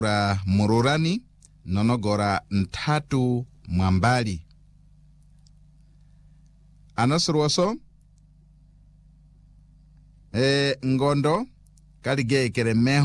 Mururani nonogora ntatu mwambali. Anasuruoso ngondo kalige keremeho